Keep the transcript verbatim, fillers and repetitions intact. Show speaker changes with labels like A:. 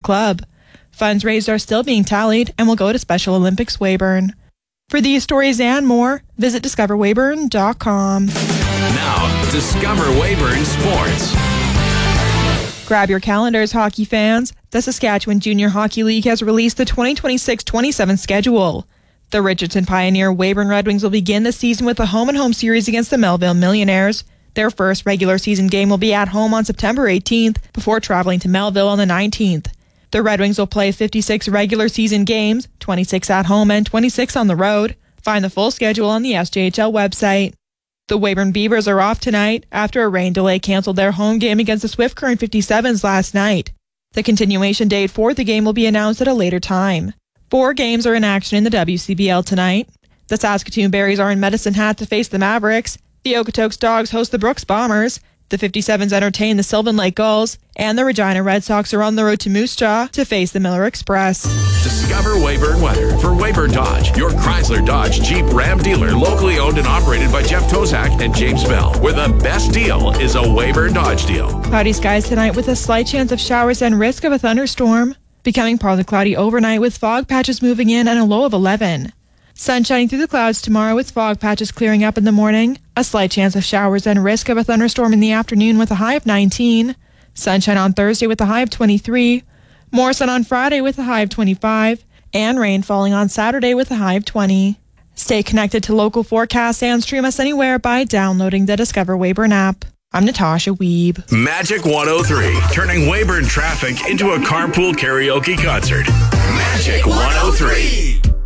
A: club. Funds raised are still being tallied and will go to Special Olympics Weyburn. For these stories and more, visit discover weyburn dot com.
B: Now, Discover Weyburn Sports.
A: Grab your calendars, hockey fans. The Saskatchewan Junior Hockey League has released the twenty twenty-six twenty-seven schedule. The Richardson Pioneer Weyburn Red Wings will begin the season with a home-and-home series against the Melville Millionaires. Their first regular season game will be at home on September eighteenth before traveling to Melville on the nineteenth. The Red Wings will play fifty-six regular season games, twenty-six at home and twenty-six on the road. Find the full schedule on the S J H L website. The Weyburn Beavers are off tonight after a rain delay canceled their home game against the Swift Current fifty-sevens last night. The continuation date for the game will be announced at a later time. Four games are in action in the W C B L tonight. The Saskatoon Berries are in Medicine Hat to face the Mavericks. The Okotoks Dogs host the Brooks Bombers. The fifty-sevens entertain the Sylvan Lake Gulls. And the Regina Red Sox are on the road to Moose Jaw to face the Miller Express.
B: Discover Weyburn weather for Weyburn Dodge, your Chrysler Dodge Jeep Ram dealer, locally owned and operated by Jeff Tozak and James Bell, where the best deal is a Weyburn Dodge deal.
A: Cloudy skies tonight with a slight chance of showers and risk of a thunderstorm. Becoming partly cloudy overnight with fog patches moving in and a low of eleven. Sun shining through the clouds tomorrow with fog patches clearing up in the morning. A slight chance of showers and risk of a thunderstorm in the afternoon with a high of nineteen. Sunshine on Thursday with a high of twenty-three. More sun on Friday with a high of twenty-five. And rain falling on Saturday with a high of twenty. Stay connected to local forecasts and stream us anywhere by downloading the Discover Weyburn app. I'm Natasha Weeb.
B: Magic one oh three, turning Weyburn traffic into a carpool karaoke concert. Magic one oh three.